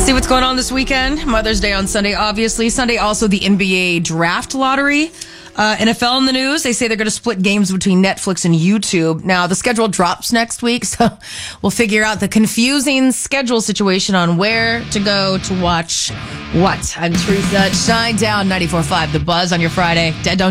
Let's see what's going on this weekend. Mother's Day on Sunday, obviously. Sunday, also the NBA draft lottery. NFL in the news. They say they're going to split games between Netflix and YouTube. Now, the schedule drops next week, so we'll figure out the confusing schedule situation on where to go to watch what. I'm Teresa Shinedown, 94.5 The Buzz on your Friday. Don't